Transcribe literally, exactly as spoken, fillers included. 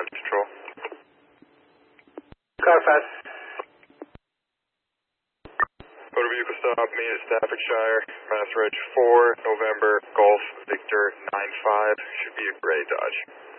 Dodge Patrol. Carfax. Motor vehicle stop, me at Staffordshire, Mass Reg four, November, Golf, Victor nine five, should be a gray Dodge.